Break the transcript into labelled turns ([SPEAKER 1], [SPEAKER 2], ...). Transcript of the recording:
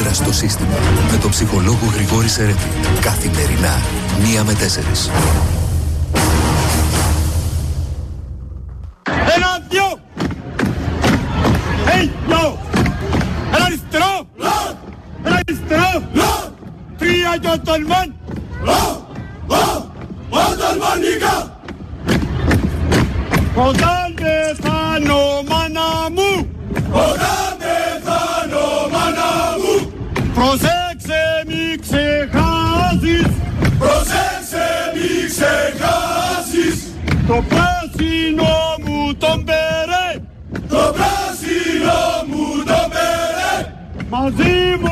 [SPEAKER 1] κόντρα στο σύστημα. Με τον ψυχολόγο Γρηγόρη Σερέτη. Καθημερινά, 1 με 4.
[SPEAKER 2] Ένα, δυο! Δυο! Ένα αριστερό! Ένα αριστερό! 3 για το Αλμάν! Αλμανικά! Όταν πεθάνω μάνα μου! Όταν πεθάνω μάνα μου! Προσέξε μη ξεχάσεις! Προσέξε μη ξεχάσεις! Το πράσινο μου τον μπερέ! Το πράσινο μου τον μπερέ! Μαζί μου